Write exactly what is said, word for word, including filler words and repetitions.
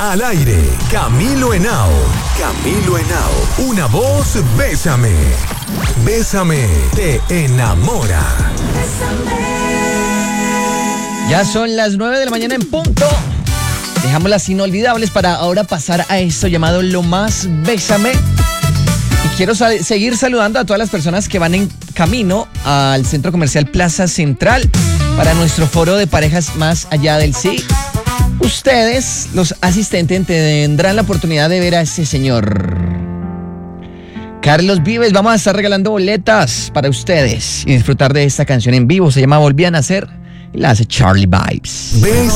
Al aire, Camilo Henao. Camilo Henao. Una voz, bésame. Bésame, te enamora. Ya son las nueve de la mañana en punto. Dejamos las inolvidables para ahora pasar a esto llamado Lo Más Bésame. Y quiero sal- seguir saludando a todas las personas que van en camino al Centro Comercial Plaza Central para nuestro foro de parejas Más Allá del Sí. Ustedes, los asistentes, tendrán la oportunidad de ver a este señor Carlos Vives. Vamos a estar regalando boletas para ustedes y disfrutar de esta canción en vivo. Se llama Volví a Nacer y la hace Charlie Vibes.